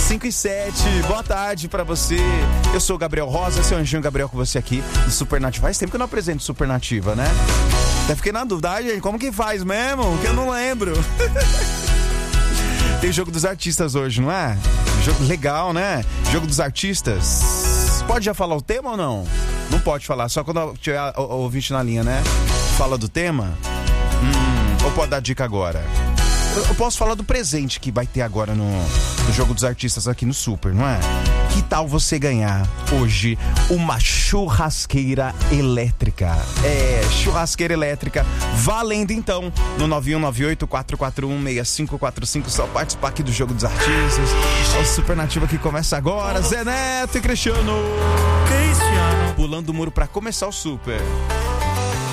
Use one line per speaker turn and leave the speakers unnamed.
5:07, boa tarde pra você. Eu sou o Gabriel Rosa, seu Anjinho Gabriel com você aqui do Supernativa. Faz tempo que eu não apresento Supernativa, né? Até fiquei na dúvida, gente, como que faz mesmo? Que eu não lembro. Tem Jogo dos Artistas hoje, não é? Jogo legal, né? Jogo dos Artistas. Pode já falar o tema ou não? Não pode falar, só quando tiver o ouvinte na linha, né? Fala do tema? Ou pode dar dica agora? Eu posso falar do presente que vai ter agora no Jogo dos Artistas aqui no Super, não é? Que tal você ganhar hoje uma churrasqueira elétrica? Churrasqueira elétrica, valendo então no 9198-441-6545. Só participar aqui do Jogo dos Artistas. O Supernativa que começa agora. Zé Neto e Cristiano pulando o muro pra começar o Super.